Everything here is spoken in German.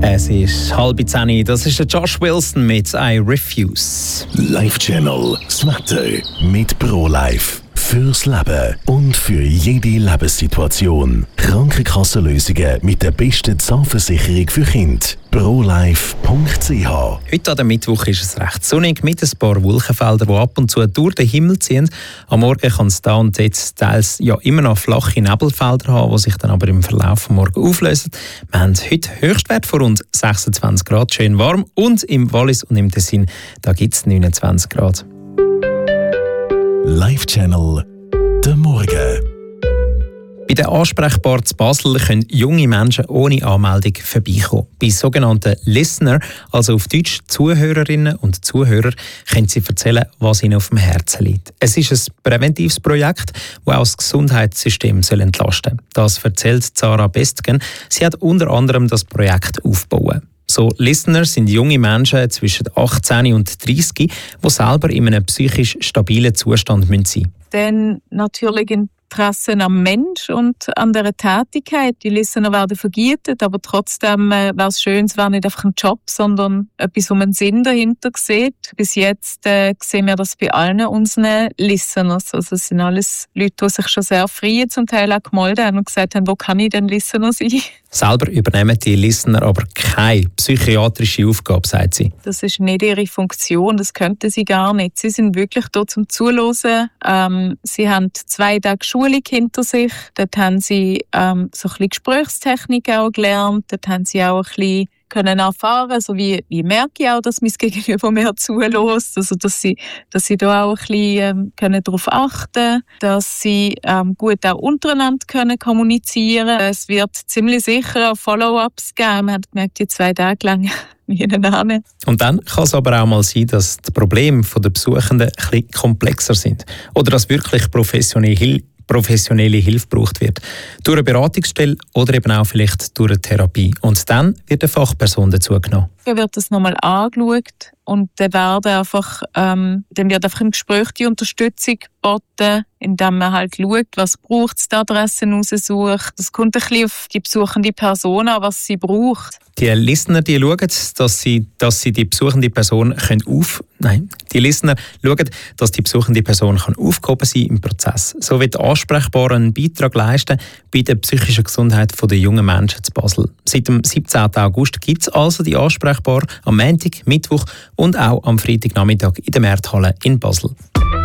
Es ist 9:30. Das ist der Josh Wilson mit «I Refuse». Live Channel, das Wetter mit ProLife. Fürs Leben und für jede Lebenssituation. Krankenkassenlösungen mit der besten Zahnversicherung für Kinder. ProLife.ch. Heute an dem Mittwoch ist es recht sonnig mit ein paar Wolkenfeldern, die ab und zu durch den Himmel ziehen. Am Morgen kann es da und jetzt teils immer noch flache Nebelfelder haben, die sich dann aber im Verlauf des Morgens auflösen. Wir haben heute Höchstwert von rund 26 Grad, schön warm. Und im Wallis und im Tessin gibt es 29 Grad. Live Channel, der Morgen. Bei den Ansprechbar zu Basel können junge Menschen ohne Anmeldung vorbeikommen. Bei sogenannten Listener, also auf Deutsch Zuhörerinnen und Zuhörer, können sie erzählen, was ihnen auf dem Herzen liegt. Es ist ein präventives Projekt, das auch das Gesundheitssystem entlasten soll. Das erzählt Sarah Bestgen. Sie hat unter anderem das Projekt aufgebaut. So Listener sind junge Menschen zwischen 18 und 30, die selber in einem psychisch stabilen Zustand sein müssen. Dann natürlich Interesse am Mensch und an der Tätigkeit. Die Listener werden vergütet, aber trotzdem wäre es schön, es wäre nicht einfach ein Job, sondern etwas, wo man einen Sinn dahinter sieht. Bis jetzt sehen wir das bei allen unseren Listeners. Also es sind alles Leute, die sich schon sehr früh zum Teil auch gemeldet haben und gesagt haben, wo kann ich denn Listener sein? Selber übernehmen die Listener aber keine psychiatrische Aufgabe, sagt sie. Das ist nicht ihre Funktion, das könnten sie gar nicht. Sie sind wirklich da zum Zuhören. Sie haben 2 Tage Schulung hinter sich. Dort haben sie so ein bisschen Gesprächstechnik auch gelernt. Dort haben sie auch ein bisschen können erfahren, so wie merke ich auch, dass mein Gegenüber mehr zulässt, also dass sie da auch ein bisschen darauf achten, dass sie gut auch untereinander können kommunizieren. Es wird ziemlich sicher auch Follow-ups geben. Man hat gemerkt, die 2 Tage lang miteinander. Und dann kann es aber auch mal sein, dass die Probleme der Besuchenden ein bisschen komplexer sind oder dass wirklich professionelle Hilfe gebraucht wird. Durch eine Beratungsstelle oder eben auch vielleicht durch eine Therapie. Und dann wird eine Fachperson dazugenommen. Dann wird das nochmal angeschaut und dann wird einfach im Gespräch die Unterstützung geboten, indem man halt schaut, was braucht es, die Adressen raussucht. Das kommt ein bisschen auf die besuchende Person an, was sie braucht. Die Listener, die schauen, dass sie die besuchende Person die Listener schauen, dass die besuchende Person aufgehoben sein im Prozess. So wird Ansprechbar einen Beitrag leisten bei der psychischen Gesundheit der jungen Menschen zu Basel. Seit dem 17. August gibt es also die Ansprechbar am Montag, Mittwoch und auch am Freitagnachmittag in der Märthalle in Basel.